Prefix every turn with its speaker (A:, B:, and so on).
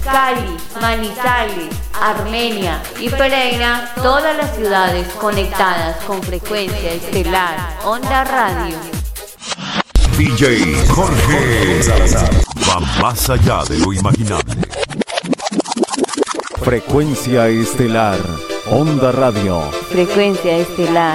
A: Cali, Manizales, Armenia y Pereira, todas las ciudades conectadas con frecuencia estelar Onda Radio.
B: DJ Jorge Salazar va más allá de lo imaginable.
C: Frecuencia estelar Onda Radio.
A: Frecuencia estelar